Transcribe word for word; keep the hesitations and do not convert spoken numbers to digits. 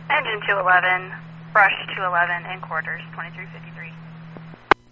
Engine two eleven, brush two eleven, in quarters, twenty-three fifty-three.